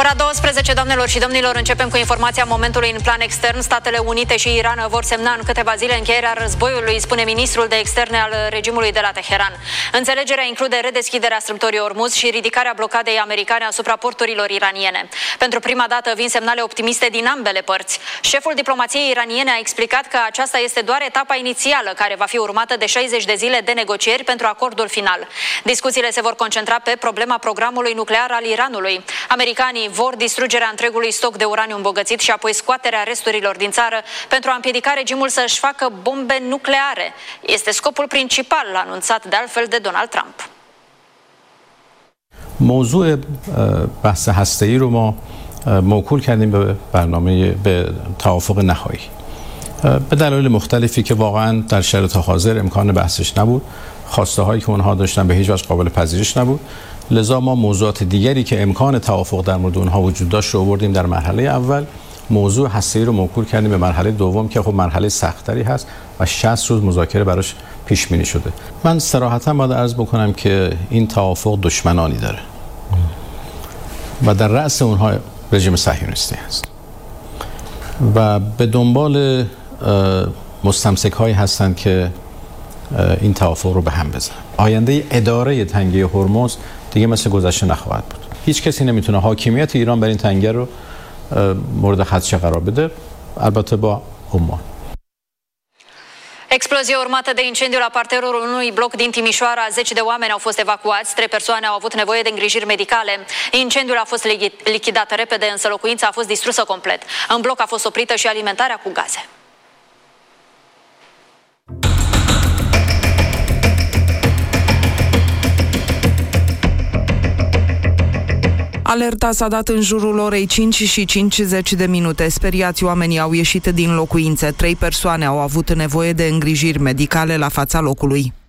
Ora 12, doamnelor și domnilor, începem cu informația momentului în plan extern. Statele Unite și Iran vor semna în câteva zile încheierea războiului, spune ministrul de externe al regimului de la Teheran. Înțelegerea include redeschiderea strâmtorii Ormuz și ridicarea blocadei americane asupra porturilor iraniene. Pentru prima dată vin semnale optimiste din ambele părți. Șeful diplomației iraniene a explicat că aceasta este doar etapa inițială, care va fi urmată de 60 de zile de negocieri pentru acordul final. Discuțiile se vor concentra pe problema programului nuclear al Iranului. Americanii vor distrugerea întregului stoc de uraniu îmbogățit și apoi scoaterea resturilor din țară pentru a împiedica regimul să-și facă bombe nucleare. Este scopul principal anunțat de altfel de Donald Trump. موضوع بحث هسته‌ای رو ما موکول کردیم به برنامه به توافق نهایی به دلایل مختلفی که واقعا در شرایط حاضر امکان بحثش نبود، خواسته هایی که اونها داشتن به هیچ وجه قابل پذیرش نبود، لذا ما موضوعات دیگری که امکان توافق در مورد اونها وجود داشت رو آوردیم در مرحله اول. موضوع هسته‌ای رو موکول کردیم به مرحله دوم که خب مرحله سخت‌تری هست و 60 روز مذاکره براش پیش بینی شده. من صراحتاً باید عرض بکنم که این توافق دشمنانی داره و در رأس اونها رژیم صهیونیستی هست و به دنبال مستمسک هایی هستند که این توافق رو به هم بزنن. آینده اداره تنگه هرمز دیگه مثل گذشته نخواهد بود. هیچ کسی نمیتونه حاکمیت ایران بر این تنگه رو مورد خدشه قرار بده، البته با عمان. Explozie urmată de incendiu la parterul unui bloc din Timișoara. 10 de oameni au fost evacuați, 3 persoane au avut nevoie de îngrijiri medicale. Incendiul a fost lichidat repede, însă locuința a fost distrusă complet. În bloc a fost oprită și alimentarea cu gaze. Alerta s-a dat în jurul orei 5 și 50 de minute. Speriați oamenii au ieșit din locuințe. 3 persoane au avut nevoie de îngrijiri medicale la fața locului.